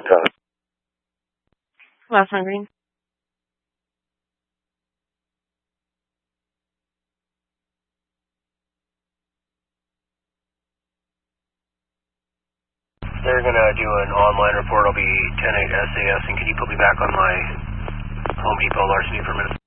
Last one, green. They're going to do an online report. I'll be 10-8 SAS, and can you put me back on my Home Depot larceny for a minute?